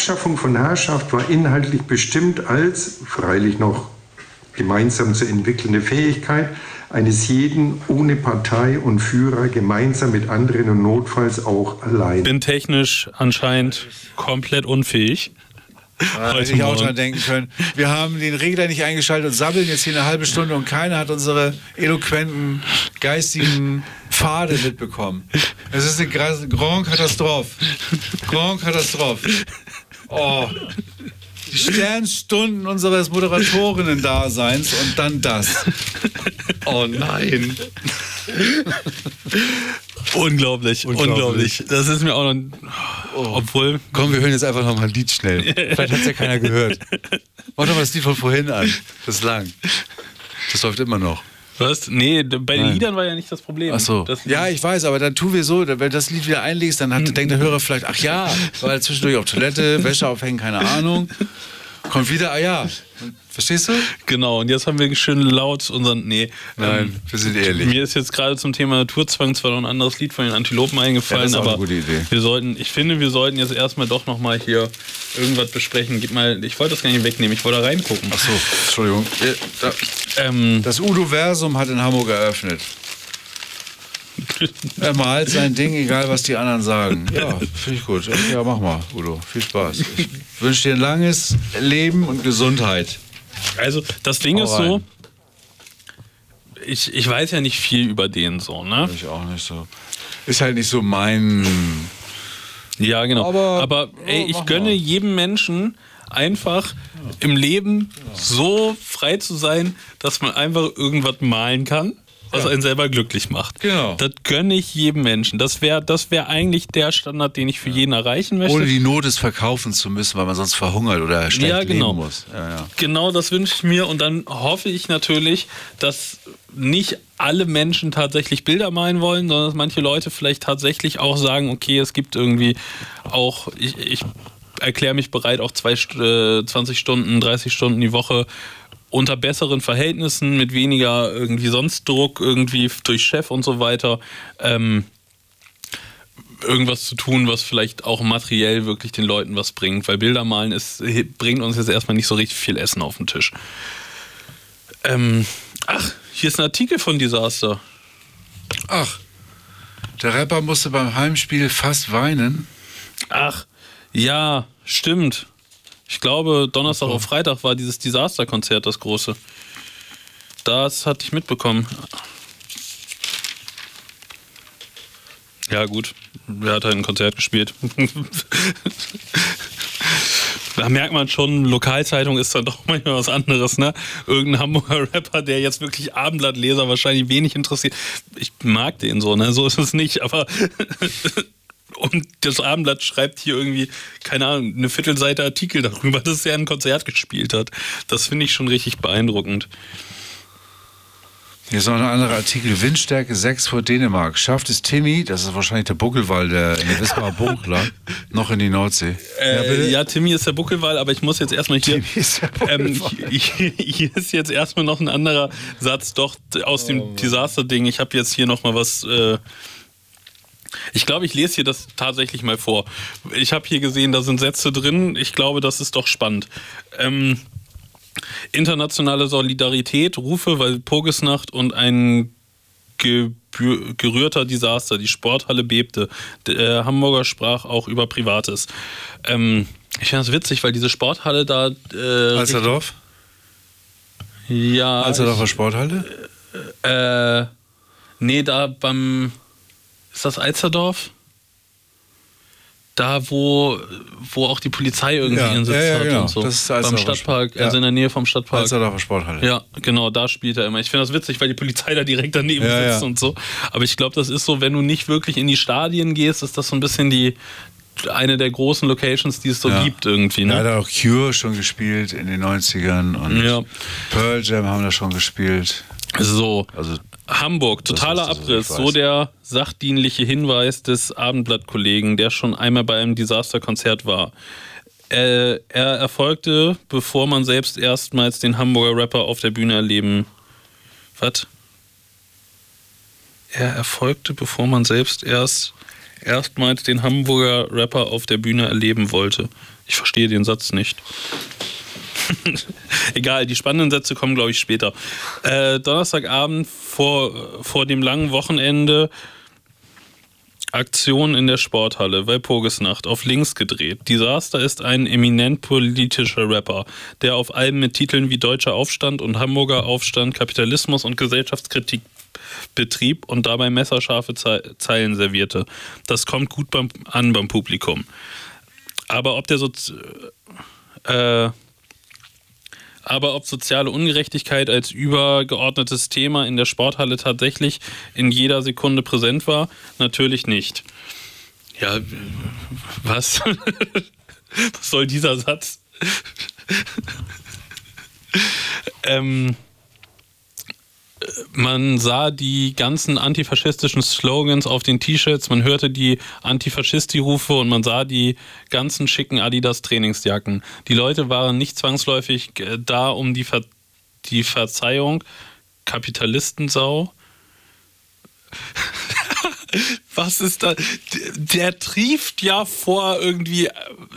Abschaffung von Herrschaft war inhaltlich bestimmt als, freilich noch gemeinsam zu entwickelnde Fähigkeit eines jeden ohne Partei und Führer gemeinsam mit anderen und notfalls auch allein. Bin technisch anscheinend komplett unfähig. Hätte ich auch dran denken können. Wir haben den Regler nicht eingeschaltet und sabbeln jetzt hier eine halbe Stunde und keiner hat unsere eloquenten, geistigen Pfade mitbekommen. Es ist eine Grand Katastrophe. Grand Katastrophe. Oh. Die Sternstunden unseres Moderatorinnen-Daseins und dann das. Oh nein. Unglaublich. Das ist mir auch noch... Obwohl... Komm, wir hören jetzt einfach noch mal ein Lied schnell. Vielleicht hat es ja keiner gehört. Mach doch mal das Lied von vorhin an. Das ist lang. Das läuft immer noch. Was? Nee, bei den Liedern war ja nicht das Problem. Ach so. Ja, ich weiß, aber dann tun wir so, wenn du das Lied wieder einlegst, dann denkt der Hörer vielleicht, ach ja, war zwischendurch auf Toilette, Wäsche aufhängen, keine Ahnung. Kommt wieder, ah ja. Verstehst du? Genau, und jetzt haben wir schön laut unseren... Nee. Nein, wir sind ehrlich. Mir ist jetzt gerade zum Thema Naturzwang zwar noch ein anderes Lied von den Antilopen eingefallen, das ist auch aber eine gute Idee. wir sollten jetzt erstmal doch nochmal hier irgendwas besprechen. Ich wollte das gar nicht wegnehmen, ich wollte da reingucken. Ach so, Entschuldigung. Das Udo-Versum hat in Hamburg eröffnet. Er malt sein Ding, egal was die anderen sagen. Ja, finde ich gut. Ja, mach mal, Udo. Viel Spaß. Ich wünsche dir ein langes Leben und Gesundheit. Also, das Ding ist so, ich weiß ja nicht viel über den so, ne? Ich auch nicht so. Ist halt nicht so mein... Ja, genau. Aber ey, ich gönne jedem Menschen einfach im Leben so frei zu sein, dass man einfach irgendwas malen kann, was einen selber glücklich macht. Genau. Das gönne ich jedem Menschen. Das wär eigentlich der Standard, den ich für jeden erreichen möchte. Ohne die Not es verkaufen zu müssen, weil man sonst verhungert oder schlecht leben muss. Ja. Genau, das wünsche ich mir. Und dann hoffe ich natürlich, dass nicht alle Menschen tatsächlich Bilder malen wollen, sondern dass manche Leute vielleicht tatsächlich auch sagen, okay, es gibt irgendwie auch, ich erkläre mich bereit, auch 20 Stunden, 30 Stunden die Woche unter besseren Verhältnissen, mit weniger irgendwie sonst Druck, irgendwie durch Chef und so weiter, irgendwas zu tun, was vielleicht auch materiell wirklich den Leuten was bringt. Weil Bilder malen bringt uns jetzt erstmal nicht so richtig viel Essen auf den Tisch. Hier ist ein Artikel von Disaster. Ach, der Rapper musste beim Heimspiel fast weinen. Ach, ja, stimmt. Ich glaube, Donnerstag auf Freitag war dieses Disaster-Konzert das große. Das hatte ich mitbekommen. Ja gut, er hat halt ein Konzert gespielt. Da merkt man schon, Lokalzeitung ist dann doch manchmal was anderes, ne? Irgendein Hamburger Rapper, der jetzt wirklich Abendblattleser wahrscheinlich wenig interessiert. Ich mag den so, ne? So ist es nicht, aber... Und das Abendblatt schreibt hier irgendwie, keine Ahnung, eine Viertelseite Artikel darüber, dass er ein Konzert gespielt hat. Das finde ich schon richtig beeindruckend. Hier ist noch ein anderer Artikel. Windstärke 6 vor Dänemark. Schafft es Timmy, das ist wahrscheinlich der Buckelwal, der in der Wismarer Bunkler, noch in die Nordsee. Ja, Timmy ist der Buckelwal, aber ich muss jetzt erstmal hier... Hier ist jetzt erstmal noch ein anderer Satz doch aus dem Disaster-Ding. Ich habe jetzt hier nochmal was... Ich glaube, ich lese hier das tatsächlich mal vor. Ich habe hier gesehen, da sind Sätze drin. Ich glaube, das ist doch spannend. Internationale Solidarität, Rufe, weil Pogesnacht und ein gerührter Desaster. Die Sporthalle bebte. Der Hamburger sprach auch über Privates. Ich finde das witzig, weil diese Sporthalle da... Alsterdorf? Ja. Alsterdorfer Sporthalle? Nee, da beim... Ist das Alsterdorf? Da, wo auch die Polizei irgendwie ihren Sitz hat genau. und so. Das ist beim Stadtpark, also in der Nähe vom Stadtpark. Alsterdorfer Sporthalle. Ja, genau, da spielt er immer. Ich finde das witzig, weil die Polizei da direkt daneben sitzt und so. Aber ich glaube, das ist so, wenn du nicht wirklich in die Stadien gehst, ist das so ein bisschen eine der großen Locations, die es so gibt irgendwie. Ne? Ja, da hat auch Cure schon gespielt in den 90ern und Pearl Jam haben da schon gespielt. So, also Hamburg, totaler Abriss, so der sachdienliche Hinweis des Abendblatt-Kollegen, der schon einmal bei einem Disaster-Konzert war. Er erfolgte, bevor man selbst erstmals den Hamburger Rapper auf der Bühne erleben... Was? Er erfolgte, bevor man selbst erstmals den Hamburger Rapper auf der Bühne erleben wollte. Ich verstehe den Satz nicht. Egal, die spannenden Sätze kommen, glaube ich, später. Donnerstagabend vor dem langen Wochenende Aktion in der Sporthalle, Walpurgisnacht, auf links gedreht. Disaster ist ein eminent politischer Rapper, der auf Alben mit Titeln wie Deutscher Aufstand und Hamburger Aufstand Kapitalismus und Gesellschaftskritik betrieb und dabei messerscharfe Zeilen servierte. Das kommt gut an beim Publikum. Aber ob soziale Ungerechtigkeit als übergeordnetes Thema in der Sporthalle tatsächlich in jeder Sekunde präsent war? Natürlich nicht. Ja, was? Was soll dieser Satz? Man sah die ganzen antifaschistischen Slogans auf den T-Shirts, man hörte die Antifaschisti-Rufe und man sah die ganzen schicken Adidas-Trainingsjacken. Die Leute waren nicht zwangsläufig da, um die Verzeihung, Kapitalistensau. Was ist da? Der trieft ja vor irgendwie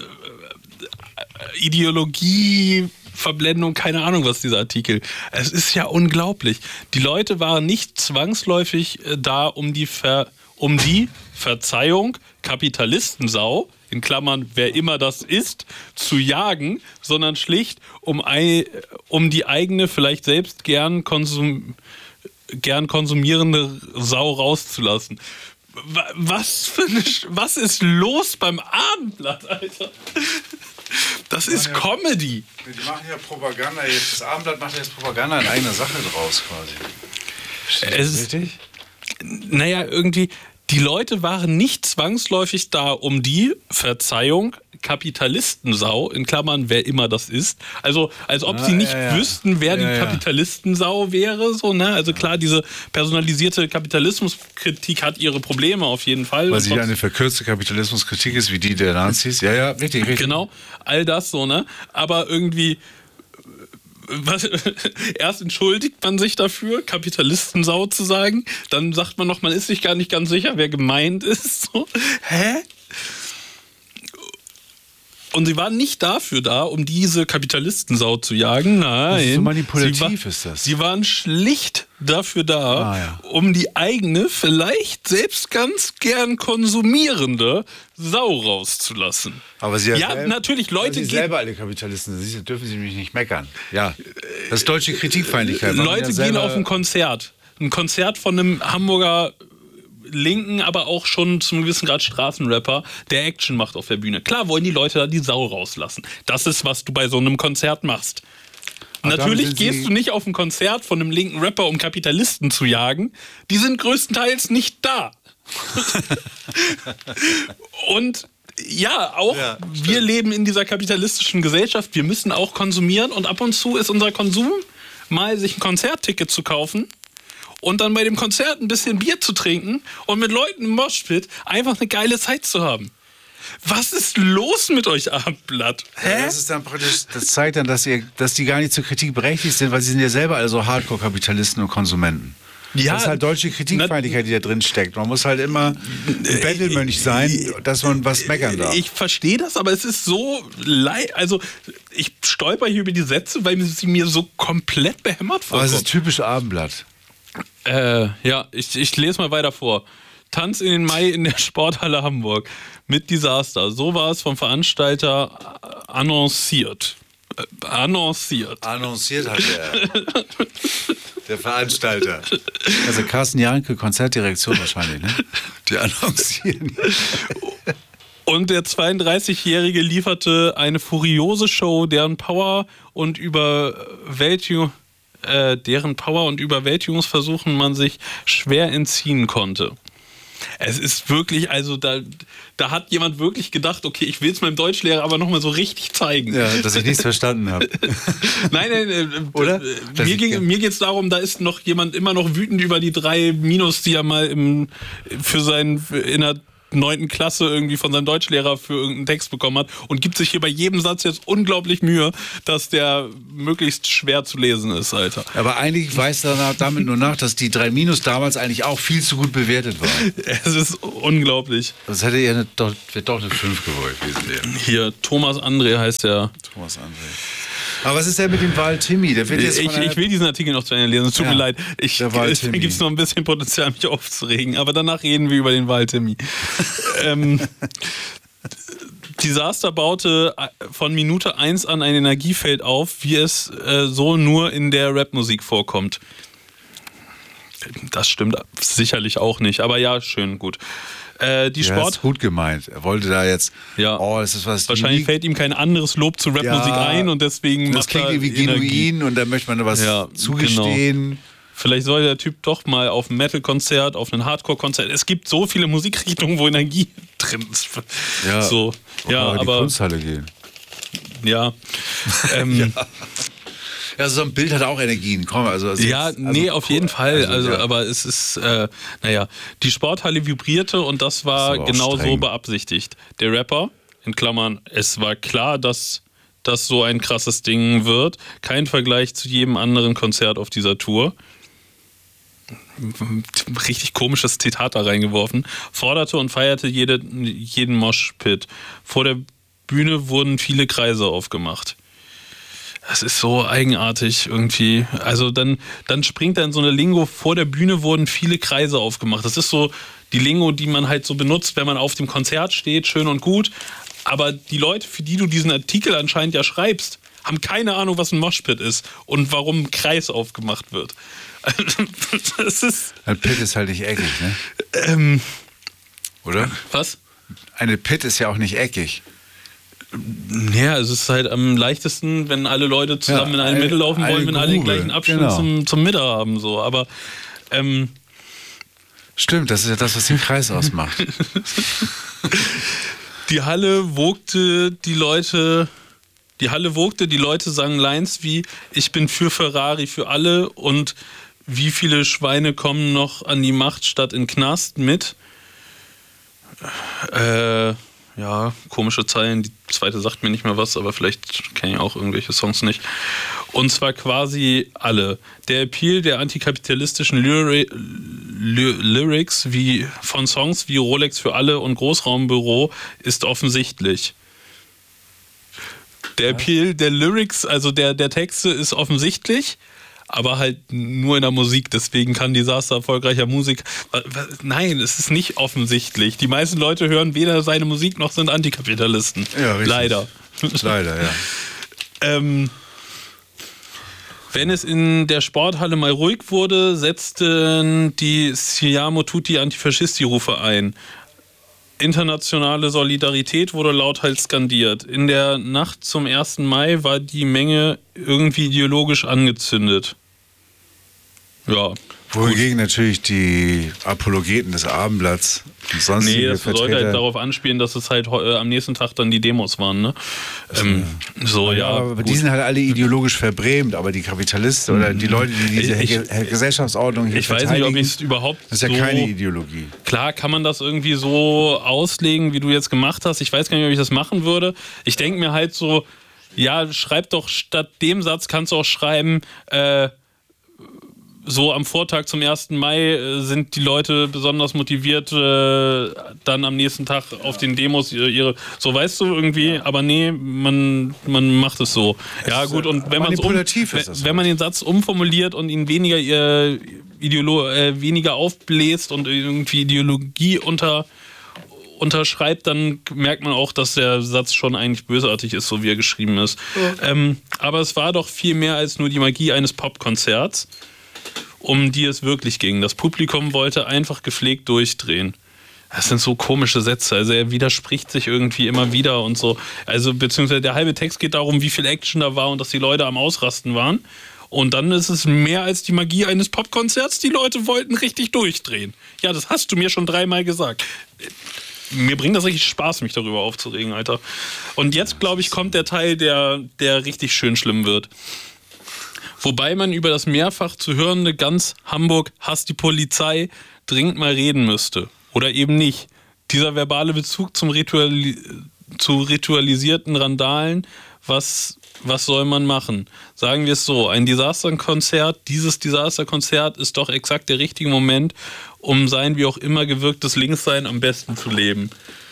Ideologie, Verblendung, keine Ahnung, was dieser Artikel. Es ist ja unglaublich. Die Leute waren nicht zwangsläufig da, um die Verzeihung, Kapitalistensau, in Klammern, wer immer das ist, zu jagen, sondern schlicht, um die eigene, vielleicht selbst gern konsumierende Sau rauszulassen. Was ist los beim Abendblatt, Alter? Das ist Comedy. Die machen ja Propaganda jetzt. Das Abendblatt macht jetzt Propaganda in eigener Sache draus quasi. Richtig? Naja, irgendwie, die Leute waren nicht zwangsläufig da, um die Verzeihung, Kapitalistensau, in Klammern, wer immer das ist. Also, als ob sie nicht wüssten, wer die Kapitalistensau wäre. So, ne? Also klar, diese personalisierte Kapitalismuskritik hat ihre Probleme auf jeden Fall. Weil sie eine verkürzte Kapitalismuskritik ist, wie die der Nazis. Ja, richtig. Genau, all das so, ne? Aber irgendwie... Erst entschuldigt man sich dafür, Kapitalistensau zu sagen, dann sagt man noch, man ist sich gar nicht ganz sicher, wer gemeint ist. So. Hä? Und sie waren nicht dafür da, um diese Kapitalistensau zu jagen. Nein. So manipulativ ist das. Sie waren schlicht dafür da, um die eigene, vielleicht selbst ganz gern konsumierende Sau rauszulassen. Aber sie natürlich, Leute, Sie selber alle Kapitalisten sind, dürfen Sie mich nicht meckern. Ja, das ist deutsche Kritikfeindlichkeit. Leute gehen auf ein Konzert von einem Hamburger linken, aber auch schon zum gewissen Grad Straßenrapper, der Action macht auf der Bühne. Klar wollen die Leute da die Sau rauslassen. Das ist, was du bei so einem Konzert machst. Natürlich gehst du nicht auf ein Konzert von einem linken Rapper, um Kapitalisten zu jagen. Die sind größtenteils nicht da. Und wir leben in dieser kapitalistischen Gesellschaft. Wir müssen auch konsumieren und ab und zu ist unser Konsum, mal sich ein Konzertticket zu kaufen und dann bei dem Konzert ein bisschen Bier zu trinken und mit Leuten im Moshpit einfach eine geile Zeit zu haben. Was ist los mit euch, Abendblatt? Hä? Das ist dann praktisch, das zeigt dann, dass die gar nicht zur Kritik berechtigt sind, weil sie sind ja selber also Hardcore-Kapitalisten und Konsumenten. Ja, das ist halt deutsche Kritikfeindlichkeit, die da drin steckt. Man muss halt immer ein Bettelmönch sein, dass man was meckern darf. Ich verstehe das, aber es ist so also ich stolper hier über die Sätze, weil sie mir so komplett behämmert vorkommen. Aber es ist typisch Abendblatt. Ich lese mal weiter vor. Tanz in den Mai in der Sporthalle Hamburg mit Disaster. So war es vom Veranstalter annonciert. Annonciert hat der Veranstalter. Also Carsten Janke, Konzertdirektion wahrscheinlich, ne? Die annoncieren. Und der 32-Jährige lieferte eine furiose Show, deren Power und Überwältigungsversuchen man sich schwer entziehen konnte. Es ist wirklich, also da hat jemand wirklich gedacht, okay, ich will es meinem Deutschlehrer aber nochmal so richtig zeigen. Ja, dass ich nichts verstanden habe. Nein, oder? Mir geht es darum, da ist noch jemand immer noch wütend über die 3 Minus, die er mal in der 9. Klasse irgendwie von seinem Deutschlehrer für irgendeinen Text bekommen hat und gibt sich hier bei jedem Satz jetzt unglaublich Mühe, dass der möglichst schwer zu lesen ist, Alter. Aber eigentlich weist er damit nur nach, dass die 3 Minus damals eigentlich auch viel zu gut bewertet waren. Es ist unglaublich. Das hätte er doch eine 5 gewollt gewesen. Hier, Thomas André heißt der. Thomas André. Aber was ist denn mit dem Wal Timmy? Der wird jetzt ich will diesen Artikel noch zu Ende lesen, es tut mir leid. Es gibt noch ein bisschen Potenzial, mich aufzuregen, aber danach reden wir über den Wal Timmy. Disaster baute von Minute 1 an ein Energiefeld auf, wie es so nur in der Rapmusik vorkommt. Das stimmt sicherlich auch nicht, aber ja, schön, gut. Die Sport. Das ist gut gemeint. Er wollte da jetzt. Ja. Das ist was. Wahrscheinlich fällt ihm kein anderes Lob zu Rapmusik ein und deswegen. Das klingt irgendwie genuin und da möchte man was zugestehen. Genau. Vielleicht soll der Typ doch mal auf ein Metal-Konzert, auf ein Hardcore-Konzert. Es gibt so viele Musikrichtungen, wo Energie drin ist. Ja. So. Ja, aber in die Kunsthalle gehen. Ja. Ja, so ein Bild hat auch Energien. Komm, also auf jeden Fall. Aber es ist, die Sporthalle vibrierte und das war genau so beabsichtigt. Der Rapper, in Klammern, es war klar, dass das so ein krasses Ding wird. Kein Vergleich zu jedem anderen Konzert auf dieser Tour. Richtig komisches Zitat da reingeworfen. Forderte und feierte jeden Moshpit. Vor der Bühne wurden viele Kreise aufgemacht. Das ist so eigenartig irgendwie. Also dann springt er in so eine Lingo, vor der Bühne wurden viele Kreise aufgemacht. Das ist so die Lingo, die man halt so benutzt, wenn man auf dem Konzert steht, schön und gut. Aber die Leute, für die du diesen Artikel anscheinend ja schreibst, haben keine Ahnung, was ein Moshpit ist und warum ein Kreis aufgemacht wird. Das ist ein Pit ist halt nicht eckig, ne? Oder? Was? Eine Pit ist ja auch nicht eckig. Ja, es ist halt am leichtesten, wenn alle Leute zusammen in eine Mitte laufen wollen, wenn alle den gleichen Abstand zum Mitte haben. So. Aber stimmt, das ist ja das, was den Kreis ausmacht. Die Halle wogte, die Leute sangen Lines wie "Ich bin für Ferrari für alle" und "Wie viele Schweine kommen noch an die Macht statt in Knast" mit. Komische Zeilen. Die zweite sagt mir nicht mehr was, aber vielleicht kenne ich auch irgendwelche Songs nicht. Und zwar quasi alle. Der Appeal der antikapitalistischen Lyrics von Songs wie Rolex für alle und Großraumbüro ist offensichtlich. Der Appeal der Lyrics, also der Texte, ist offensichtlich, aber halt nur in der Musik. Deswegen kann Disaster erfolgreicher Musik... Nein, es ist nicht offensichtlich. Die meisten Leute hören weder seine Musik noch sind Antikapitalisten. Ja, richtig. Leider. Leider, ja. Wenn es in der Sporthalle mal ruhig wurde, setzten die Siamo Tutti Antifascisti-Rufe ein. Internationale Solidarität wurde lauthals skandiert. In der Nacht zum 1. Mai war die Menge irgendwie ideologisch angezündet. Ja. Wohingegen natürlich die Apologeten des Abendblatts und sonstige das sollte halt darauf anspielen, dass es halt am nächsten Tag dann die Demos waren, ne? Aber die sind halt alle ideologisch verbrämt, aber die Kapitalisten oder die Leute, die diese Gesellschaftsordnung hier verteidigen, weiß nicht, ob ich es überhaupt das ist ja keine Ideologie. Klar kann man das irgendwie so auslegen, wie du jetzt gemacht hast. Ich weiß gar nicht, ob ich das machen würde. Ich denke mir halt so, ja, schreib doch statt dem Satz, kannst du auch schreiben, so am Vortag zum 1. Mai sind die Leute besonders motiviert, dann am nächsten Tag auf den Demos ihre, so weißt du irgendwie, aber nee, man macht es so. Ja gut, und wenn man den Satz umformuliert und ihn weniger aufbläst und irgendwie Ideologie unterschreibt, dann merkt man auch, dass der Satz schon eigentlich bösartig ist, so wie er geschrieben ist. Ja. Aber es war doch viel mehr als nur die Magie eines Popkonzerts, um die es wirklich ging. Das Publikum wollte einfach gepflegt durchdrehen. Das sind so komische Sätze. Also er widerspricht sich irgendwie immer wieder und so. Also beziehungsweise der halbe Text geht darum, wie viel Action da war und dass die Leute am Ausrasten waren. Und dann ist es mehr als die Magie eines Popkonzerts. Die Leute wollten richtig durchdrehen. Ja, das hast du mir schon 3-mal gesagt. Mir bringt das richtig Spaß, mich darüber aufzuregen, Alter. Und jetzt, glaube ich, kommt der Teil, der richtig schön schlimm wird. Wobei man über das mehrfach zu hörende ganz Hamburg hasst die Polizei dringend mal reden müsste. Oder eben nicht. dieser verbale Bezug zu ritualisierten Randalen, was soll man machen? Sagen wir es so, dieses Desasterkonzert ist doch exakt der richtige Moment, um sein wie auch immer gewirktes Linkssein am besten zu leben.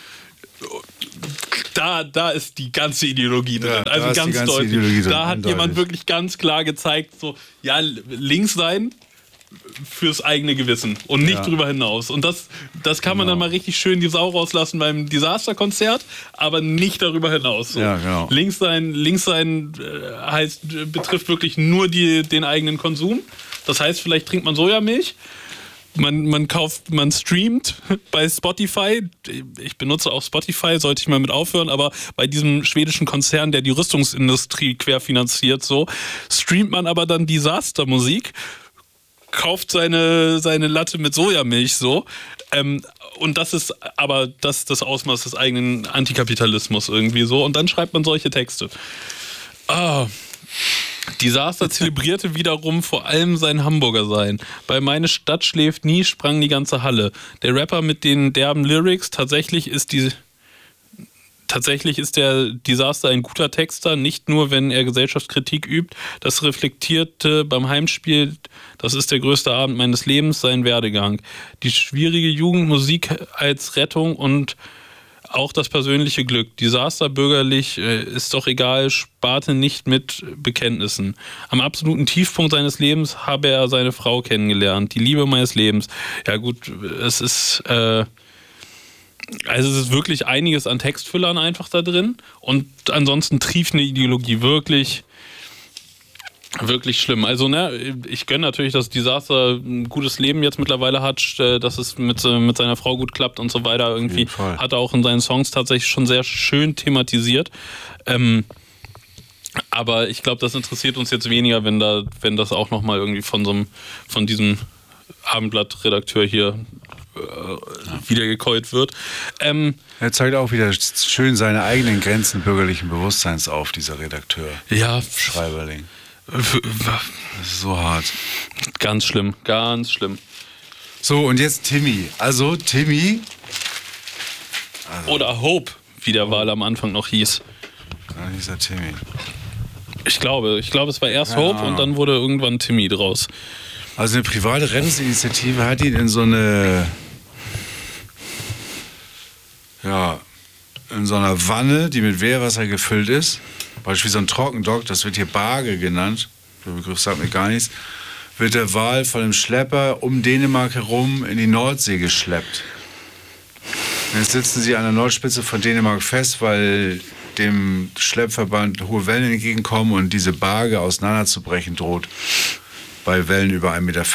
Da ist die ganze Ideologie drin. Ja, also ganz deutlich. Da hat eindeutig. jemand wirklich ganz klar gezeigt, so, ja, links sein fürs eigene Gewissen und nicht drüber hinaus. Und das kann man dann mal richtig schön die Sau rauslassen beim Desasterkonzert, aber nicht darüber hinaus. So. Ja, genau. Links sein betrifft wirklich nur den eigenen Konsum. Das heißt, vielleicht trinkt man Sojamilch. Man streamt bei Spotify. Ich benutze auch Spotify, sollte ich mal mit aufhören, aber bei diesem schwedischen Konzern, der die Rüstungsindustrie querfinanziert, so, streamt man aber dann Desastermusik, kauft seine Latte mit Sojamilch, so. Und das ist das Ausmaß des eigenen Antikapitalismus irgendwie so. Und dann schreibt man solche Texte. Disaster zelebrierte wiederum vor allem sein Hamburger-Sein. Bei Meine Stadt schläft nie sprang die ganze Halle. Der Rapper mit den derben Lyrics, tatsächlich ist der Disaster ein guter Texter, nicht nur, wenn er Gesellschaftskritik übt. Das reflektierte beim Heimspiel, das ist der größte Abend meines Lebens, sein Werdegang. Die schwierige Jugendmusik als Rettung und auch das persönliche Glück. Desaster bürgerlich ist doch egal, sparte nicht mit Bekenntnissen. Am absoluten Tiefpunkt seines Lebens habe er seine Frau kennengelernt. Die Liebe meines Lebens. Ja gut, es ist wirklich einiges an Textfüllern einfach da drin. Und ansonsten trieft eine Ideologie wirklich schlimm. Also, ich gönne natürlich, dass Disaster ein gutes Leben jetzt mittlerweile hat, dass es mit seiner Frau gut klappt und so weiter. Irgendwie hat er auch in seinen Songs tatsächlich schon sehr schön thematisiert. Aber ich glaube, das interessiert uns jetzt weniger, wenn das auch nochmal irgendwie von diesem Abendblatt-Redakteur hier wiedergekeult wird. Er zeigt auch wieder schön seine eigenen Grenzen bürgerlichen Bewusstseins auf, dieser Redakteur. Ja. Schreiberling. Das ist so hart. Ganz schlimm, ganz schlimm. So, und jetzt Timmy. Oder Hope, wie der Wahl am Anfang noch hieß. Dann hieß er Timmy. Ich glaube, es war erst Hope und dann wurde irgendwann Timmy draus. Also eine private Rettungsinitiative hat ihn in so einer Wanne, die mit Wehrwasser gefüllt ist, beispielsweise so ein Trockendock, das wird hier Barge genannt, der Begriff sagt mir gar nichts, wird der Wal von einem Schlepper um Dänemark herum in die Nordsee geschleppt. Und jetzt sitzen sie an der Nordspitze von Dänemark fest, weil dem Schleppverband hohe Wellen entgegenkommen und diese Barge auseinanderzubrechen droht bei Wellen über 1,50 Meter.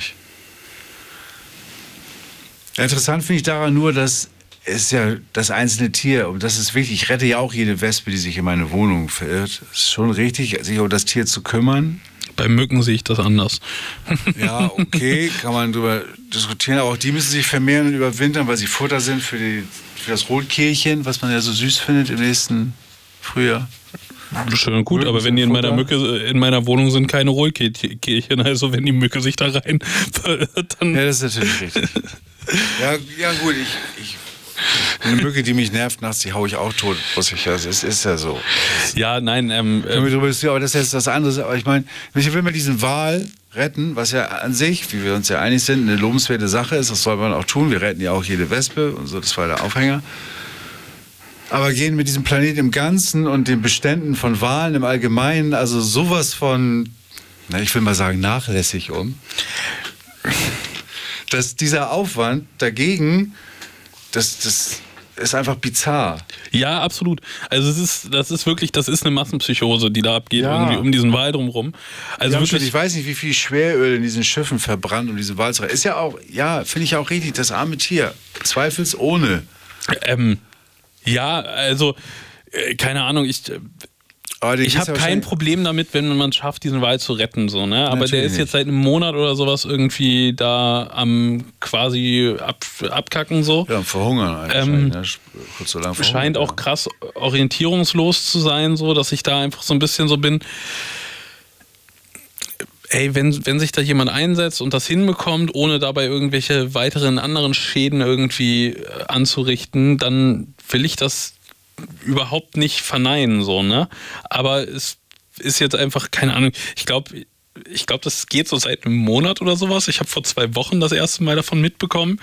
Interessant finde ich daran nur, dass es ja das einzelne Tier, und das ist wichtig, ich rette ja auch jede Wespe, die sich in meine Wohnung verirrt. Es ist schon richtig, sich um das Tier zu kümmern. Bei Mücken sehe ich das anders. Ja, okay, kann man drüber diskutieren, aber auch die müssen sich vermehren und überwintern, weil sie Futter sind für das Rotkehlchen, was man ja so süß findet im nächsten Frühjahr. Schön und gut, aber wenn die in meiner Wohnung sind, keine Rotkehlchen, also wenn die Mücke sich da rein verirrt, dann... Ja, das ist natürlich richtig. Ja gut, eine Mücke, die mich nervt nachts, die haue ich auch tot, muss ich ja. Es ist ja so. Ja, nein. Können wir drüber diskutieren, aber das ist jetzt das andere. Aber ich meine, ich will mal diesen Wal retten, was ja an sich, wie wir uns ja einig sind, eine lobenswerte Sache ist. Das soll man auch tun. Wir retten ja auch jede Wespe und so. Das war der Aufhänger. Aber gehen mit diesem Planeten im Ganzen und den Beständen von Walen im Allgemeinen, also sowas von, ich will mal sagen, nachlässig um. Dass dieser Aufwand dagegen, das ist einfach bizarr. Ja, absolut. Also das ist eine Massenpsychose, die da abgeht, irgendwie um diesen Wal drumherum. Also wirklich, ich weiß nicht, wie viel Schweröl in diesen Schiffen verbrannt, um diesen Wal zu retten. Ist ja auch, finde ich auch richtig, das arme Tier. Zweifelsohne. Ja, also, keine Ahnung, ich habe kein Problem damit, wenn man es schafft, diesen Wal zu retten, so, ne? Aber der ist jetzt seit einem Monat oder sowas irgendwie da am quasi abkacken, so. Ja, am Verhungern eigentlich. Kurz so lang verhungern, scheint auch krass orientierungslos zu sein, so, dass ich da einfach so ein bisschen so bin. ey, wenn sich da jemand einsetzt und das hinbekommt, ohne dabei irgendwelche weiteren anderen Schäden irgendwie anzurichten, dann will ich das überhaupt nicht verneinen, so, ne? Aber es ist jetzt einfach, keine Ahnung, ich glaube, das geht so seit einem Monat oder sowas. Ich habe vor 2 Wochen das erste Mal davon mitbekommen.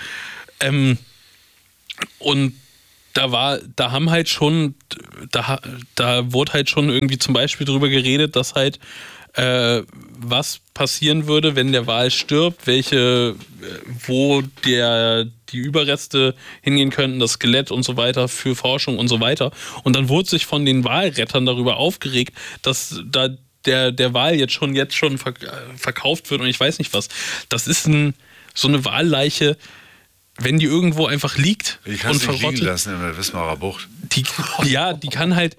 Und da wurde halt schon irgendwie zum Beispiel drüber geredet, dass halt was passieren würde, wenn der Wal stirbt, wo die Überreste hingehen könnten, das Skelett und so weiter für Forschung und so weiter. Und dann wurde sich von den Walrettern darüber aufgeregt, dass da der Wal jetzt schon verkauft wird und ich weiß nicht was. Das ist so eine Walleiche, wenn die irgendwo einfach liegt und verrottet. Liegen lassen in der Wismarer Bucht. Die kann halt...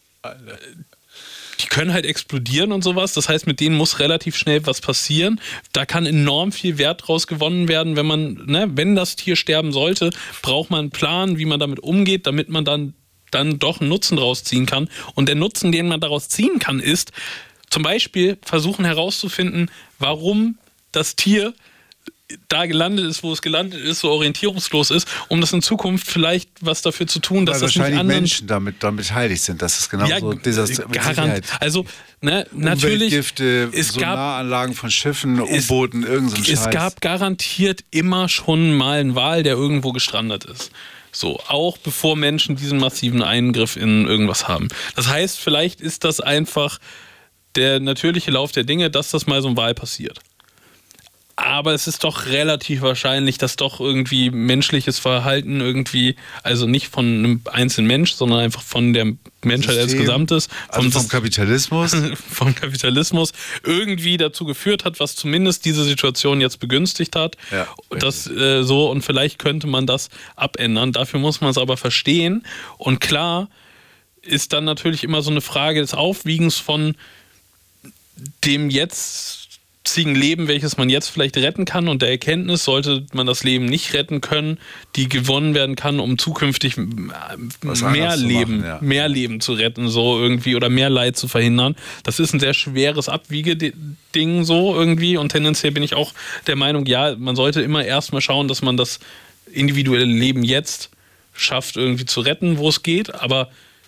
Die können halt explodieren und sowas. Das heißt, mit denen muss relativ schnell was passieren. Da kann enorm viel Wert draus gewonnen werden, wenn das Tier sterben sollte, braucht man einen Plan, wie man damit umgeht, damit man dann doch einen Nutzen draus ziehen kann. Und der Nutzen, den man daraus ziehen kann, ist zum Beispiel versuchen herauszufinden, warum das Tier da gelandet ist, wo es gelandet ist, so orientierungslos ist, um das in Zukunft vielleicht was dafür zu tun, dass das nicht anderen... Menschen damit beteiligt sind. Das ist genau so dieser Garant. Also, natürlich... Umweltgifte, Sonaranlagen von Schiffen, U-Booten, irgend so ein Scheiß. Es gab garantiert immer schon mal einen Wal, der irgendwo gestrandet ist. So, auch bevor Menschen diesen massiven Eingriff in irgendwas haben. Das heißt, vielleicht ist das einfach der natürliche Lauf der Dinge, dass das mal so ein Wal passiert. Aber es ist doch relativ wahrscheinlich, dass doch irgendwie menschliches Verhalten irgendwie, also nicht von einem einzelnen Mensch, sondern einfach von der Menschheit als Gesamtes. Vom Kapitalismus. Vom Kapitalismus irgendwie dazu geführt hat, was zumindest diese Situation jetzt begünstigt hat. Ja, und vielleicht könnte man das abändern. Dafür muss man es aber verstehen. Und klar ist dann natürlich immer so eine Frage des Aufwiegens von dem jetzigen Leben, welches man jetzt vielleicht retten kann und der Erkenntnis, sollte man das Leben nicht retten können, die gewonnen werden kann, um zukünftig mehr Leben zu retten, so irgendwie, oder mehr Leid zu verhindern. Das ist ein sehr schweres Abwiegeding so irgendwie, und tendenziell bin ich auch der Meinung, ja, man sollte immer erstmal schauen, dass man das individuelle Leben jetzt schafft, irgendwie zu retten, wo es geht, aber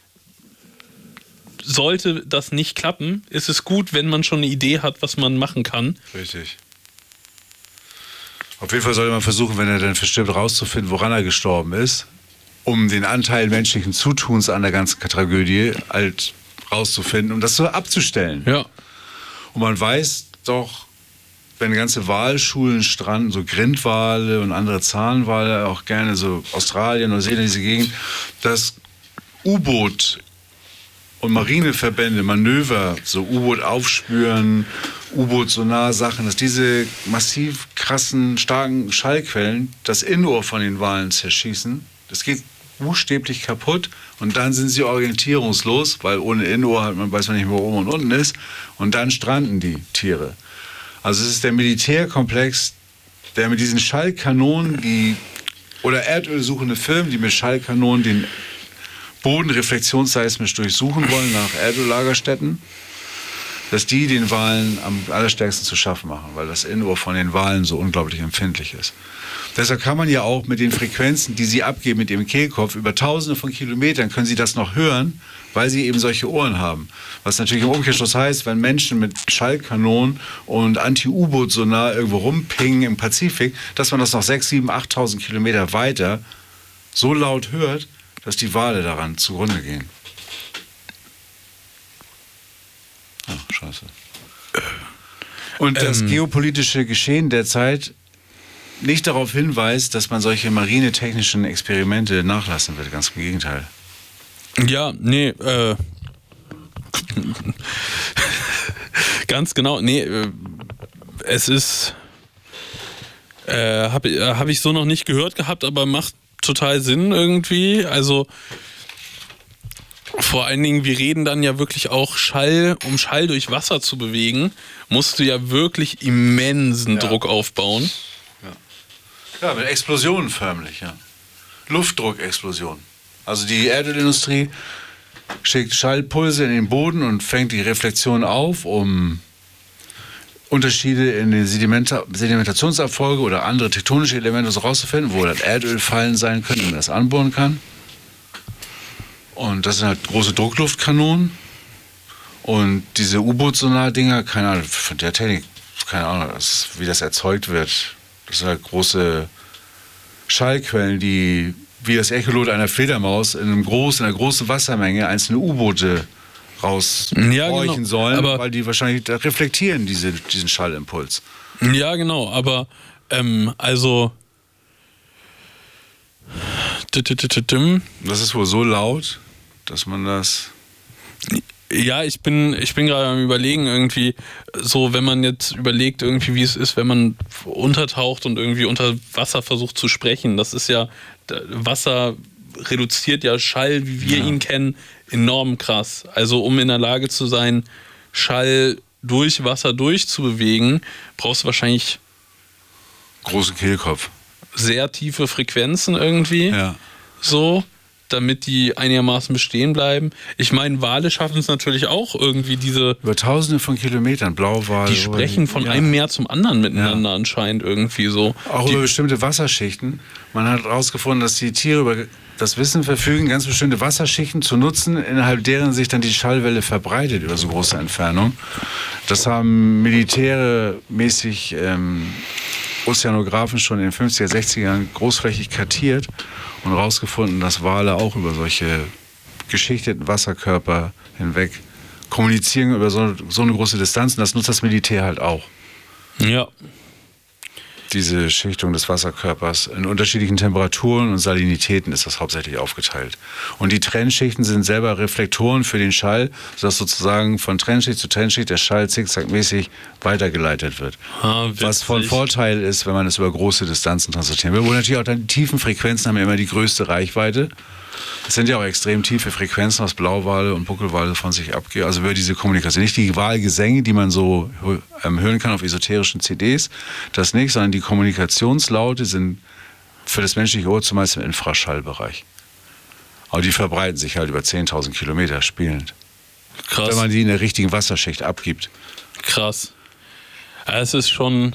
sollte das nicht klappen, ist es gut, wenn man schon eine Idee hat, was man machen kann. Richtig. Auf jeden Fall sollte man versuchen, wenn er dann verstirbt, rauszufinden, woran er gestorben ist, um den Anteil menschlichen Zutuns an der ganzen Tragödie halt rauszufinden, um das so abzustellen. Ja. Und man weiß doch, wenn ganze Walschulen stranden, so Grindwale und andere Zahnwale, auch gerne so Australien, Neuseeland, diese Gegend, dass U-Boot und Marineverbände, Manöver, so U-Boot aufspüren, U-Boot-Sonar-Sachen, dass diese massiv krassen, starken Schallquellen das Innenohr von den Walen zerschießen. Das geht buchstäblich kaputt und dann sind sie orientierungslos, weil ohne Innenohr weiß man nicht mehr, wo oben und unten ist, und dann stranden die Tiere. Also es ist der Militärkomplex, der mit diesen Schallkanonen, oder erdölsuchende Firmen, die mit Schallkanonen den Boden reflexionsseismisch durchsuchen wollen nach Erdöllagerstätten, dass die den Walen am allerstärksten zu schaffen machen, weil das Innenohr von den Walen so unglaublich empfindlich ist. Deshalb kann man ja auch mit den Frequenzen, die sie abgeben mit ihrem Kehlkopf, über Tausende von Kilometern können sie das noch hören, weil sie eben solche Ohren haben. Was natürlich im Umkehrschluss heißt, wenn Menschen mit Schallkanonen und Anti-U-Boot-Sonar irgendwo rumpingen im Pazifik, dass man das noch 6.000, 7.000, 8.000 Kilometer weiter so laut hört, dass die Wale daran zugrunde gehen. Ach, scheiße. Und das geopolitische Geschehen derzeit nicht darauf hinweist, dass man solche marinetechnischen Experimente nachlassen wird. Ganz im Gegenteil. Ja, nee, ganz genau, nee, es ist, hab ich so noch nicht gehört gehabt, aber macht total Sinn irgendwie. Also vor allen Dingen, wir reden dann ja wirklich auch um Schall durch Wasser zu bewegen, musst du ja wirklich immensen Druck aufbauen. Ja, mit Explosionen förmlich, ja. Luftdruckexplosion. Also die Erdölindustrie schickt Schallpulse in den Boden und fängt die Reflexion auf, um Unterschiede in den Sedimentationsabfolge oder andere tektonische Elemente so rauszufinden, wo das Erdölfallen sein können, wenn man das anbohren kann. Und das sind halt große Druckluftkanonen. Und diese U-Boot-Sonar-Dinger, keine Ahnung, von der Technik, keine Ahnung, wie das erzeugt wird. Das sind halt große Schallquellen, die wie das Echolot einer Fledermaus in einer großen Wassermenge einzelne U-Boote raushorchen sollen, aber weil die wahrscheinlich reflektieren diesen Schallimpuls. Ja, genau, aber also das ist wohl so laut, dass man das... Ja, ich bin gerade am Überlegen irgendwie, so wenn man jetzt überlegt irgendwie, wie es ist, wenn man untertaucht und irgendwie unter Wasser versucht zu sprechen. Das ist ja, Wasser reduziert ja Schall, wie wir ihn kennen, enorm krass. Also um in der Lage zu sein, Schall durch Wasser durchzubewegen, brauchst du wahrscheinlich großen Kehlkopf. Sehr tiefe Frequenzen irgendwie. Ja. So. Damit die einigermaßen bestehen bleiben. Ich meine, Wale schaffen es natürlich auch irgendwie über Tausende von Kilometern, Blauwale. Die sprechen von einem Meer zum anderen miteinander anscheinend irgendwie so. Auch über bestimmte Wasserschichten. Man hat herausgefunden, dass die Tiere über das Wissen verfügen, ganz bestimmte Wasserschichten zu nutzen, innerhalb deren sich dann die Schallwelle verbreitet über so große Entfernung. Das haben militärmäßig Ozeanographen schon in den 50er, 60er Jahren großflächig kartiert und herausgefunden, dass Wale auch über solche geschichteten Wasserkörper hinweg kommunizieren über so eine große Distanz. Und das nutzt das Militär halt auch. Ja. Diese Schichtung des Wasserkörpers in unterschiedlichen Temperaturen und Salinitäten ist das hauptsächlich aufgeteilt. Und die Trennschichten sind selber Reflektoren für den Schall, sodass sozusagen von Trennschicht zu Trennschicht der Schall zickzackmäßig weitergeleitet wird. Was von Vorteil ist, wenn man es über große Distanzen transportieren will. Wo natürlich auch dann die tiefen Frequenzen haben ja immer die größte Reichweite. Es sind ja auch extrem tiefe Frequenzen, was Blauwale und Buckelwale von sich abgeben. Also über diese Kommunikation. Nicht die Walgesänge, die man so hören kann auf esoterischen CDs, das nicht, sondern die Kommunikationslaute sind für das menschliche Ohr zumeist im Infraschallbereich. Aber die verbreiten sich halt über 10.000 Kilometer spielend. Krass. Wenn man die in der richtigen Wasserschicht abgibt. Krass. Es ist schon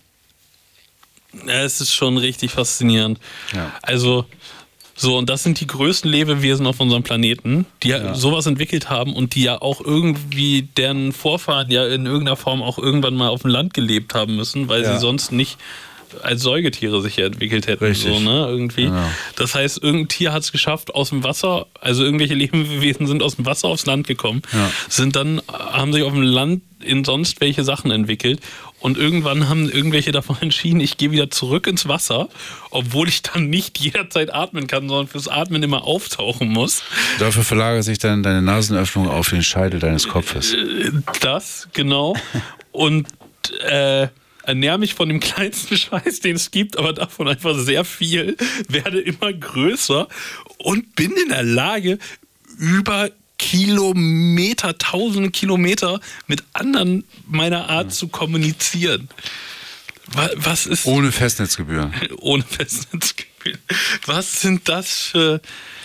richtig faszinierend. Ja. Also so, und das sind die größten Lebewesen auf unserem Planeten, die sowas entwickelt haben und die ja auch irgendwie, deren Vorfahren ja in irgendeiner Form auch irgendwann mal auf dem Land gelebt haben müssen, weil sie sonst nicht als Säugetiere sich entwickelt hätten. Richtig. So, ne, irgendwie. Genau. Das heißt, irgendein Tier hat es geschafft, aus dem Wasser, also irgendwelche Lebewesen sind aus dem Wasser aufs Land gekommen, haben sich auf dem Land in sonst welche Sachen entwickelt und irgendwann haben irgendwelche davon entschieden, ich gehe wieder zurück ins Wasser, obwohl ich dann nicht jederzeit atmen kann, sondern fürs Atmen immer auftauchen muss. Dafür verlagert sich dann deine Nasenöffnung auf den Scheitel deines Kopfes. Das, genau. Und ernähre mich von dem kleinsten Scheiß, den es gibt, aber davon einfach sehr viel, werde immer größer und bin in der Lage, über Kilometer, tausende Kilometer mit anderen meiner Art zu kommunizieren. Was ist... Ohne Festnetzgebühren. Ohne Festnetzgebühren. Was sind das für...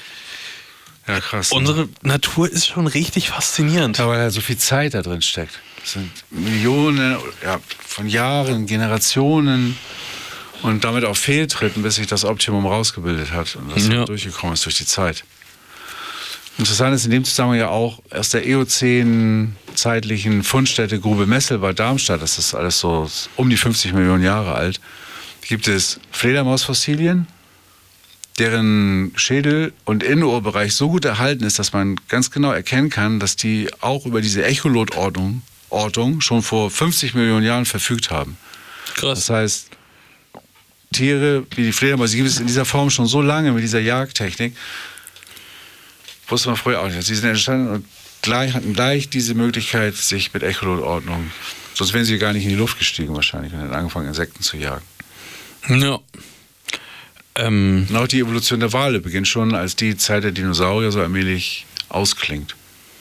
Ja, krass. Unsere Natur ist schon richtig faszinierend. Ja, weil da so viel Zeit da drin steckt. Das sind Millionen von Jahren, Generationen und damit auch Fehltritten, bis sich das Optimum rausgebildet hat und das durchgekommen ist durch die Zeit. Interessant ist in dem Zusammenhang ja auch aus der Eozän-zeitlichen Fundstätte Grube Messel bei Darmstadt, das ist alles so um die 50 Millionen Jahre alt, gibt es Fledermausfossilien, deren Schädel- und Innenohrbereich so gut erhalten ist, dass man ganz genau erkennen kann, dass die auch über diese Echolot-Ortung schon vor 50 Millionen Jahren verfügt haben. Krass. Das heißt, Tiere wie die Fledermäuse gibt es in dieser Form schon so lange mit dieser Jagdtechnik. Wusste man früher auch nicht. Sie sind entstanden und hatten gleich diese Möglichkeit, sich mit Echolot-Ordnung, sonst wären sie gar nicht in die Luft gestiegen wahrscheinlich und hätten angefangen, Insekten zu jagen. Ja. Und auch die Evolution der Wale beginnt schon, als die Zeit der Dinosaurier so allmählich ausklingt.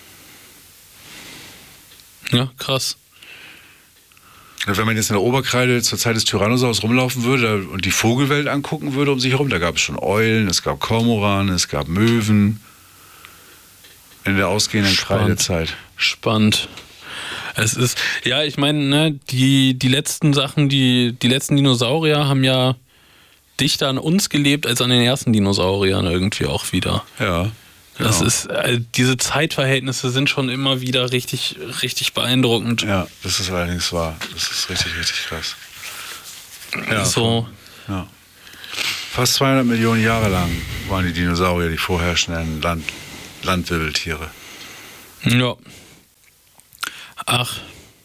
Ja, krass. Wenn man jetzt in der Oberkreide zur Zeit des Tyrannosaurus rumlaufen würde und die Vogelwelt angucken würde um sich herum, da gab es schon Eulen, es gab Kormorane, es gab Möwen in der ausgehenden Kreidezeit. Spannend. Es ist, ja, ich meine, ne, die letzten Sachen, die letzten Dinosaurier haben ja dichter an uns gelebt als an den ersten Dinosauriern irgendwie auch wieder. Ja. Genau. Das ist, diese Zeitverhältnisse sind schon immer wieder richtig, richtig beeindruckend. Ja, das ist allerdings wahr. Das ist richtig, richtig krass. Ja, so. Ja. Fast 200 Millionen Jahre lang waren die Dinosaurier die vorherrschenden Landwirbeltiere. Ja. Ach.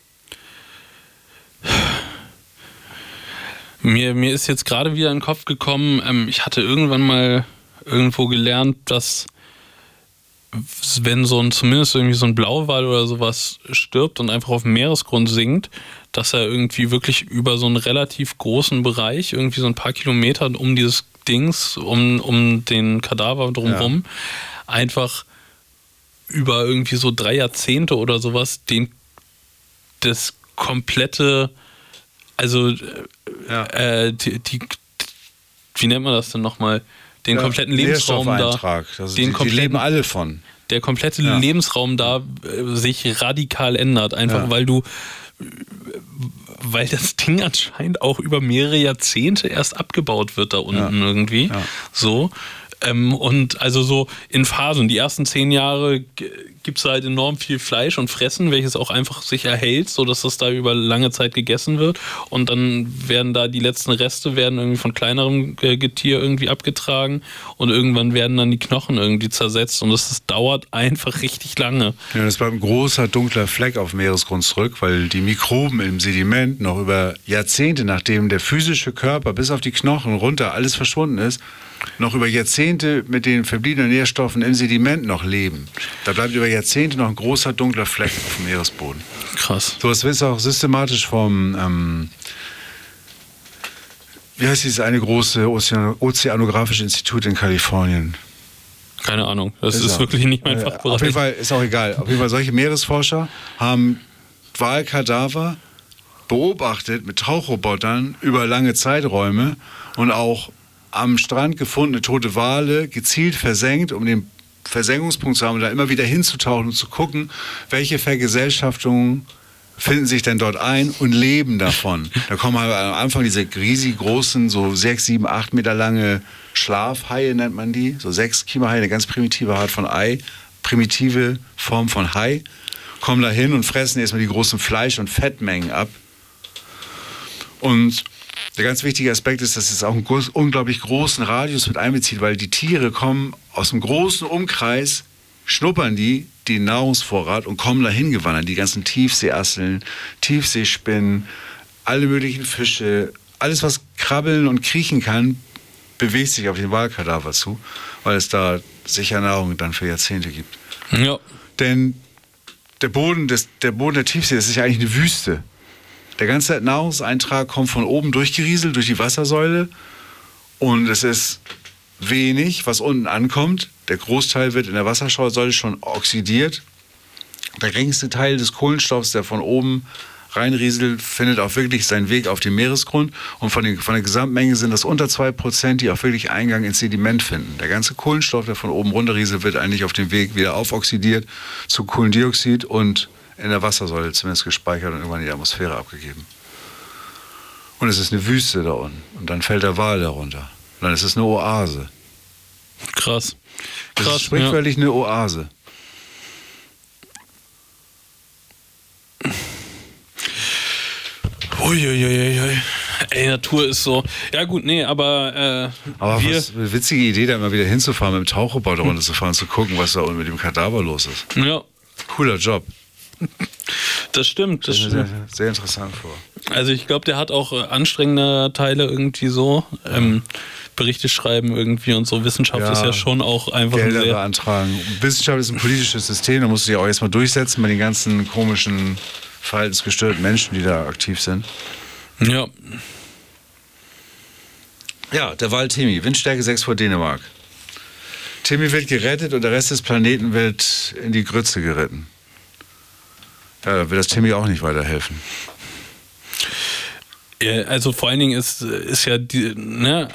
Mir ist jetzt gerade wieder in den Kopf gekommen, ich hatte irgendwann mal irgendwo gelernt, dass wenn zumindest irgendwie so ein Blauwal oder sowas stirbt und einfach auf dem Meeresgrund sinkt, dass er irgendwie wirklich über so einen relativ großen Bereich, irgendwie so ein paar Kilometer um dieses Dings, um den Kadaver drumherum, einfach über irgendwie so 3 Jahrzehnte oder sowas das komplette, also wie nennt man das denn nochmal? Den kompletten Lebensraum da. Die leben alle von. Der komplette Lebensraum da sich radikal ändert. Einfach weil das Ding anscheinend auch über mehrere Jahrzehnte erst abgebaut wird da unten irgendwie. Ja. So. Und also so in Phasen. Die ersten 10 Jahre gibt es halt enorm viel Fleisch und Fressen, welches auch einfach sich erhält, sodass das da über lange Zeit gegessen wird. Und dann werden da die letzten Reste irgendwie von kleinerem Getier irgendwie abgetragen und irgendwann werden dann die Knochen irgendwie zersetzt und das dauert einfach richtig lange. Ja, das bleibt ein großer dunkler Fleck auf dem Meeresgrund zurück, weil die Mikroben im Sediment noch über Jahrzehnte, nachdem der physische Körper bis auf die Knochen runter alles verschwunden ist, noch über Jahrzehnte mit den verbliebenen Nährstoffen im Sediment noch leben. Da bleibt über Jahrzehnte noch ein großer dunkler Fleck auf dem Meeresboden. Krass. So was wird auch systematisch vom, wie heißt dieses eine große ozeanografische Institut in Kalifornien? Keine Ahnung, das ist wirklich nicht mein Fachbereich. Auf jeden Fall, ist auch egal. Auf jeden Fall, solche Meeresforscher haben Walkadaver beobachtet mit Tauchrobotern über lange Zeiträume und auch am Strand gefundene tote Wale gezielt versenkt, um den Versenkungspunkt zu haben und da immer wieder hinzutauchen und zu gucken, welche Vergesellschaftungen finden sich denn dort ein und leben davon. Da kommen halt am Anfang diese riesig großen, so 6, 7, 8 Meter lange Schlafhaie nennt man die, so 6 Kiemerhaie, eine ganz primitive Art von Ei, primitive Form von Hai, kommen da hin und fressen erstmal die großen Fleisch- und Fettmengen ab. Und der ganz wichtige Aspekt ist, dass es auch einen unglaublich großen Radius mit einbezieht, weil die Tiere kommen aus einem großen Umkreis, schnuppern den Nahrungsvorrat und kommen dahin gewandert. Die ganzen Tiefseeasseln, Tiefseespinnen, alle möglichen Fische, alles was krabbeln und kriechen kann, bewegt sich auf den Walkadaver zu, weil es da sicher Nahrung dann für Jahrzehnte gibt. Ja. Denn der Boden der Tiefsee, das ist ja eigentlich eine Wüste. Der ganze Nahrungseintrag kommt von oben durchgerieselt, durch die Wassersäule. Und es ist wenig, was unten ankommt. Der Großteil wird in der Wassersäule schon oxidiert. Der geringste Teil des Kohlenstoffs, der von oben reinrieselt, findet auch wirklich seinen Weg auf den Meeresgrund. Und von der Gesamtmenge sind das unter 2%, die auch wirklich Eingang ins Sediment finden. Der ganze Kohlenstoff, der von oben runterrieselt, wird eigentlich auf dem Weg wieder aufoxidiert zu Kohlendioxid und in der Wassersäule zumindest gespeichert und irgendwann in die Atmosphäre abgegeben. Und es ist eine Wüste da unten. Und dann fällt der Wal darunter. Und dann ist es eine Oase. Krass. Das ist sprichwörtlich eine Oase. Uiuiuiui. Ey, Natur ist so. Ja gut, nee, aber was eine witzige Idee, da immer wieder hinzufahren, mit dem Tauchroboter runterzufahren, zu gucken, was da unten mit dem Kadaver los ist. Ja. Cooler Job. Das stimmt. Das stimmt. Sehr interessant vor. Also ich glaube, der hat auch anstrengende Teile irgendwie so. Berichte schreiben irgendwie und so. Wissenschaft ist ja schon auch einfach Gelder beantragen. Wissenschaft ist ein politisches System, da musst du dich auch erstmal durchsetzen bei den ganzen komischen, verhaltensgestörten Menschen, die da aktiv sind. Ja. Ja, der Wal Timi, Windstärke 6 vor Dänemark. Timi wird gerettet und der Rest des Planeten wird in die Grütze geritten. Ja, da will das Timi auch nicht weiterhelfen. Ja, also vor allen Dingen ist ja die, ne,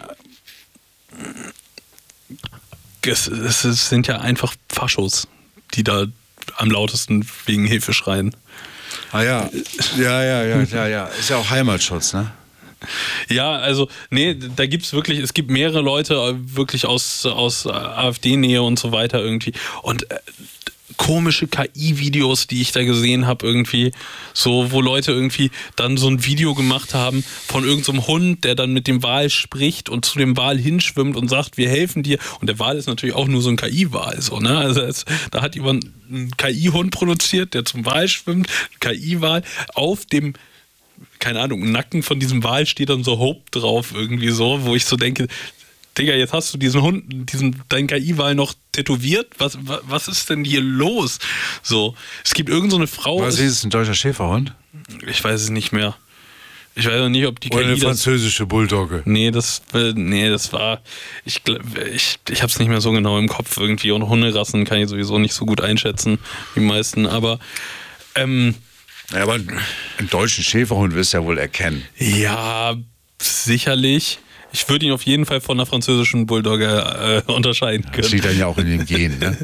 es sind ja einfach Faschos, die da am lautesten wegen Hilfe schreien. Ah ja. Ja. Ist ja auch Heimatschutz, ne? Ja, also, nee, da gibt's wirklich, es gibt mehrere Leute wirklich aus AfD-Nähe und so weiter irgendwie. Und komische KI-Videos, die ich da gesehen habe, irgendwie, so, wo Leute irgendwie dann so ein Video gemacht haben von irgendeinem so Hund, der dann mit dem Wal spricht und zu dem Wal hinschwimmt und sagt, wir helfen dir. Und der Wal ist natürlich auch nur so ein KI-Wal, so, ne? Also da hat jemand einen KI-Hund produziert, der zum Wal schwimmt, KI-Wal auf dem, keine Ahnung, im Nacken von diesem Wal steht dann so Hope drauf, irgendwie so, wo ich so denke, Digga, jetzt hast du diesen Hund, dein KI-Wal noch tätowiert? Was ist denn hier los? So, es gibt irgend so eine Frau. Was ist es, ein deutscher Schäferhund? Ich weiß es nicht mehr. Ich weiß auch nicht, ob die KI. Oder eine französische Bulldogge. Nee, das war. Ich hab's nicht mehr so genau im Kopf irgendwie. Und Hunderassen kann ich sowieso nicht so gut einschätzen, die meisten, aber. Ja, aber einen deutschen Schäferhund wirst du ja wohl erkennen. Ja, sicherlich. Ich würde ihn auf jeden Fall von einer französischen Bulldogge unterscheiden können. Das liegt dann ja auch in den Genen, ne?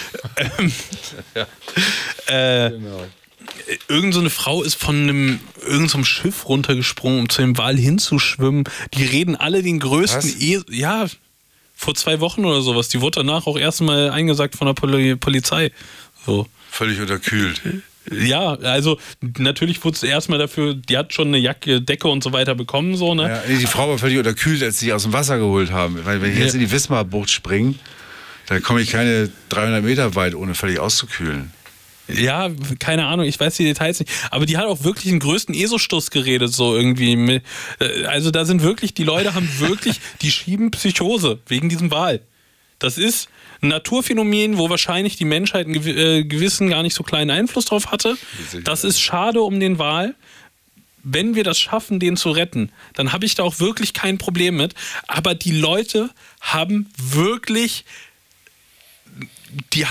Genau. Irgend so eine Frau ist von irgendeinem Schiff runtergesprungen, um zu dem Wal hinzuschwimmen. Die reden alle den größten Ja, vor 2 Wochen oder sowas. Die wurde danach auch erstmal eingesagt von der Polizei. So. Völlig unterkühlt. Ja, also natürlich wurde es erstmal dafür, die hat schon eine Jacke, Decke und so weiter bekommen, so, ne? Ja, die Frau war völlig unterkühlt, als sie sich aus dem Wasser geholt haben. Weil wenn ich jetzt in die Wismar-Bucht springe, da komme ich keine 300 Meter weit, ohne völlig auszukühlen. Ja, keine Ahnung, ich weiß die Details nicht. Aber die hat auch wirklich den größten ESO-Stuss geredet, so irgendwie. Also da sind wirklich, die Leute haben wirklich, die schieben Psychose wegen diesem Wal. Das ist ein Naturphänomen, wo wahrscheinlich die Menschheit einen gewissen, gar nicht so kleinen Einfluss drauf hatte. Das ist schade um den Wal. Wenn wir das schaffen, den zu retten, dann habe ich da auch wirklich kein Problem mit. Aber die Leute haben wirklich, die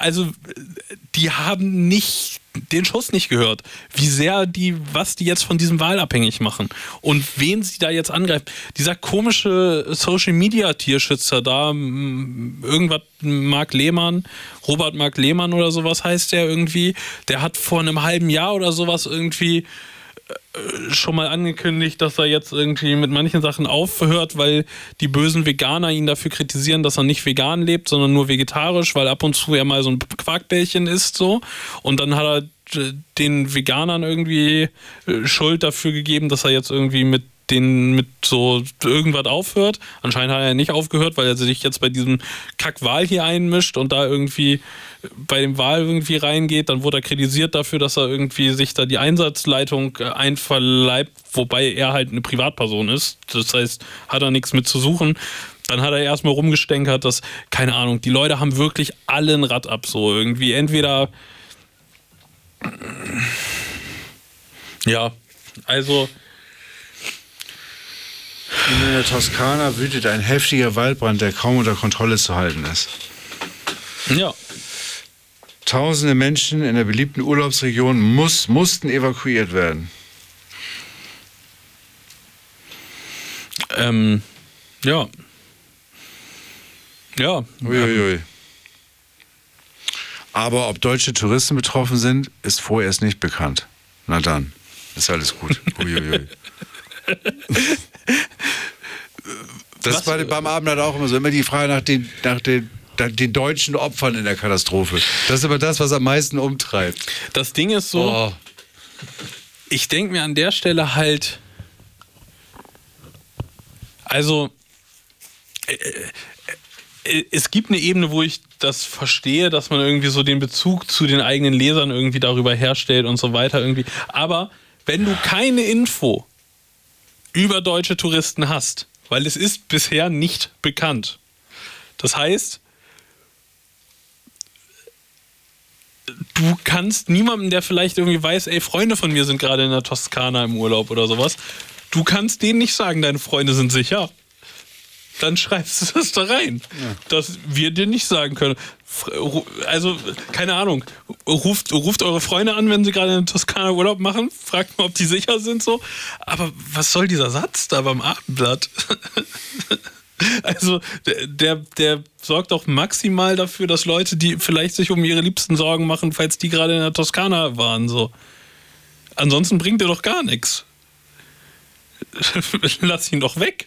haben nicht den Schuss nicht gehört, wie sehr was die jetzt von diesem Wal abhängig machen und wen sie da jetzt angreifen. Dieser komische Social-Media-Tierschützer da, irgendwas Robert Mark Lehmann oder sowas heißt der irgendwie, der hat vor einem halben Jahr oder sowas irgendwie schon mal angekündigt, dass er jetzt irgendwie mit manchen Sachen aufhört, weil die bösen Veganer ihn dafür kritisieren, dass er nicht vegan lebt, sondern nur vegetarisch, weil ab und zu er mal so ein Quarkbällchen isst, so. Und dann hat er den Veganern irgendwie Schuld dafür gegeben, dass er jetzt irgendwie mit so irgendwas aufhört. Anscheinend hat er nicht aufgehört, weil er sich jetzt bei diesem Kack-Wal hier einmischt und da irgendwie bei dem Wal irgendwie reingeht. Dann wurde er kritisiert dafür, dass er irgendwie sich da die Einsatzleitung einverleibt, wobei er halt eine Privatperson ist. Das heißt, hat er nichts mit zu suchen. Dann hat er erstmal rumgestänkert, dass, keine Ahnung, die Leute haben wirklich alle ein Rad ab, so irgendwie. Entweder ja, also in der Toskana wütet ein heftiger Waldbrand, der kaum unter Kontrolle zu halten ist. Ja. Tausende Menschen in der beliebten Urlaubsregion mussten evakuiert werden. Ja. Ja. Uiuiui. Aber ob deutsche Touristen betroffen sind, ist vorerst nicht bekannt. Na dann, ist alles gut. Uiuiui. Das war beim Abendblatt auch immer so. Immer die Frage nach den deutschen Opfern in der Katastrophe. Das ist aber das, was am meisten umtreibt. Das Ding ist so, Ich denke mir an der Stelle halt, also es gibt eine Ebene, wo ich das verstehe, dass man irgendwie so den Bezug zu den eigenen Lesern irgendwie darüber herstellt und so weiter irgendwie. Aber wenn du keine Info über deutsche Touristen hast, weil es ist bisher nicht bekannt. Das heißt, du kannst niemandem, der vielleicht irgendwie weiß, ey, Freunde von mir sind gerade in der Toskana im Urlaub oder sowas, du kannst denen nicht sagen, deine Freunde sind sicher. Dann schreibst du das da rein. Ja. Dass wir dir nicht sagen können. Also, keine Ahnung. Ruft eure Freunde an, wenn sie gerade in der Toskana Urlaub machen. Fragt mal, ob die sicher sind, so. Aber was soll dieser Satz da beim Abendblatt? Also, der sorgt auch maximal dafür, dass Leute, die vielleicht sich um ihre Liebsten Sorgen machen, falls die gerade in der Toskana waren, so. Ansonsten bringt er doch gar nichts. Lass ihn doch weg.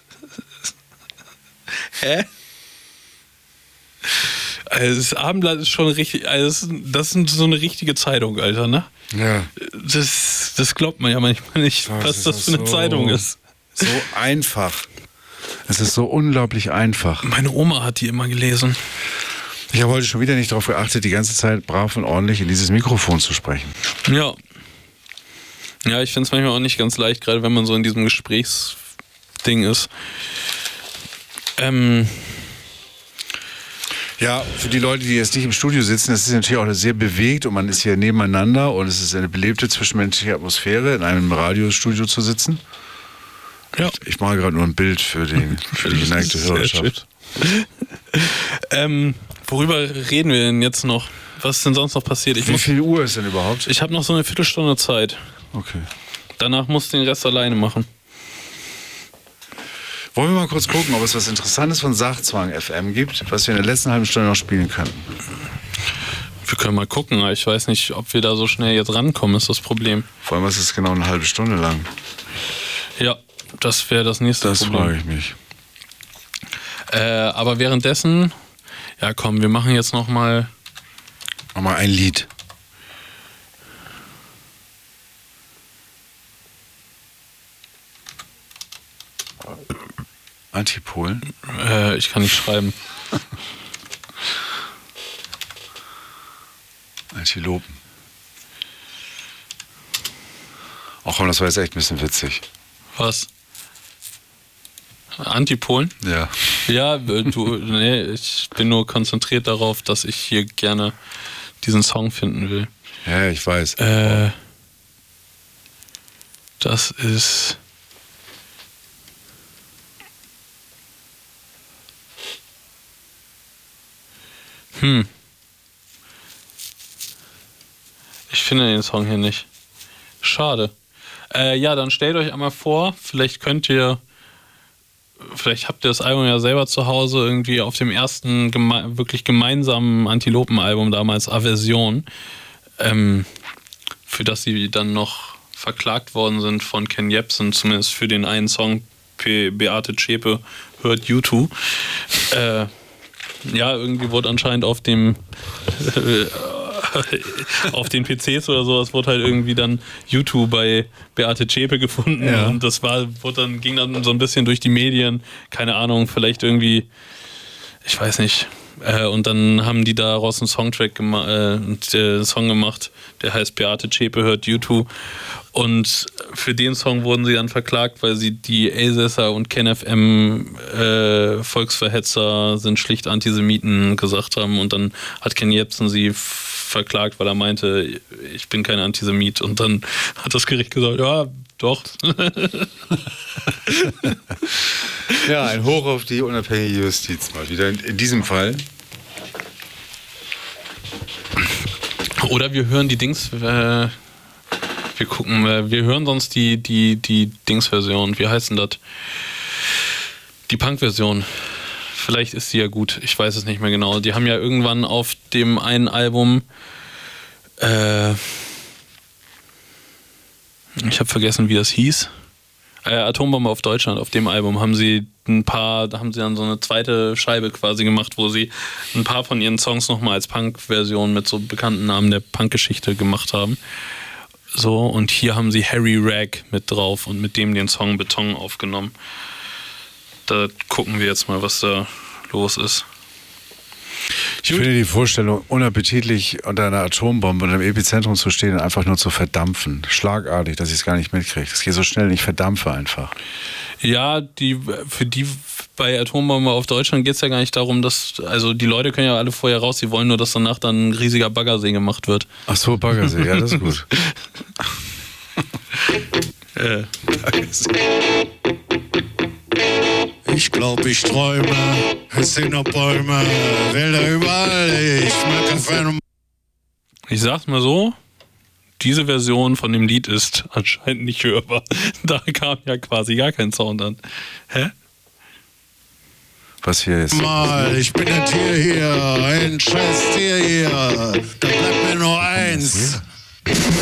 Hä? Also das Abendblatt ist schon richtig, also das ist so eine richtige Zeitung, Alter, ne? Ja. Das glaubt man ja manchmal nicht, was das für eine Zeitung ist. So einfach. Es ist so unglaublich einfach. Meine Oma hat die immer gelesen. Ich habe heute schon wieder nicht darauf geachtet, die ganze Zeit brav und ordentlich in dieses Mikrofon zu sprechen. Ja. Ja, ich finde es manchmal auch nicht ganz leicht, gerade wenn man so in diesem Gesprächsding ist. Ja, für die Leute, die jetzt nicht im Studio sitzen, das ist natürlich auch sehr bewegt und man ist hier nebeneinander und es ist eine belebte zwischenmenschliche Atmosphäre, in einem Radiostudio zu sitzen. Ja. Ich mache gerade nur ein Bild für die geneigte Hörerschaft. Worüber reden wir denn jetzt noch? Was ist denn sonst noch passiert? Wie viel Uhr ist denn überhaupt? Ich habe noch so eine Viertelstunde Zeit. Okay. Danach musst du den Rest alleine machen. Wollen wir mal kurz gucken, ob es was Interessantes von Sachzwang FM gibt, was wir in der letzten halben Stunde noch spielen könnten? Wir können mal gucken, aber ich weiß nicht, ob wir da so schnell jetzt rankommen, ist das Problem. Vor allem, es ist genau eine halbe Stunde lang. Ja, das wäre das nächste Problem. Das frage ich mich. Aber währenddessen, ja komm, wir machen jetzt nochmal ein Lied. Antipolen? Ich kann nicht schreiben. Antilopen. Ach komm, das war jetzt echt ein bisschen witzig. Was? Antipolen? Ja. Ja, ich bin nur konzentriert darauf, dass ich hier gerne diesen Song finden will. Ja, ich weiß. Das ist... Ich finde den Song hier nicht. Schade. Ja, dann stellt euch einmal vor, vielleicht habt ihr das Album ja selber zu Hause, irgendwie auf dem ersten wirklich gemeinsamen Antilopen-Album damals, Aversion, für das sie dann noch verklagt worden sind von Ken Jebsen, zumindest für den einen Song, Beate Zschäpe hört U2. Ja, irgendwie wurde anscheinend auf dem auf den PCs oder sowas wurde halt irgendwie dann U2 bei Beate Zschäpe gefunden, ja. Und das ging dann so ein bisschen durch die Medien, keine Ahnung, vielleicht irgendwie, ich weiß nicht. Und dann haben die daraus einen Song gemacht, der heißt Beate Zschäpe hört U2. Und für den Song wurden sie dann verklagt, weil sie die Elsässer und KenFM Volksverhetzer sind schlicht Antisemiten gesagt haben. Und dann hat Ken Jebsen sie verklagt, weil er meinte, ich bin kein Antisemit. Und dann hat das Gericht gesagt, ja, doch. Ja, ein Hoch auf die unabhängige Justiz mal wieder. In diesem Fall. Oder wir hören die Dings... wir hören sonst die Dings-Version. Wie heißt denn das? Die Punk-Version. Vielleicht ist sie ja gut. Ich weiß es nicht mehr genau. Die haben ja irgendwann auf dem einen Album ich habe vergessen, wie das hieß. Atombombe auf Deutschland. Auf dem Album haben sie dann so eine zweite Scheibe quasi gemacht, wo sie ein paar von ihren Songs nochmal als Punk-Version mit so bekannten Namen der Punk-Geschichte gemacht haben. So, und hier haben sie Harry Rag mit drauf und mit dem den Song Beton aufgenommen. Da gucken wir jetzt mal, was da los ist. Ich finde die Vorstellung unappetitlich, unter einer Atombombe und im Epizentrum zu stehen und einfach nur zu verdampfen. Schlagartig, dass ich es gar nicht mitkriege. Das geht so schnell, ich verdampfe einfach. Ja, für die bei Atombombe auf Deutschland geht es ja gar nicht darum, also die Leute können ja alle vorher raus, sie wollen nur, dass danach dann ein riesiger Baggersee gemacht wird. Ach so, Baggersee, ja, das ist gut. Ich glaub, ich träume, es sind noch Bäume, Wälder überall, ich mag Kaffee. Ich sag's mal so, diese Version von dem Lied ist anscheinend nicht hörbar. Da kam ja quasi gar kein Sound an. Hä? Was hier ist? Mal, ich bin ein Tier hier, ein scheiß Tier hier, da bleibt mir nur eins.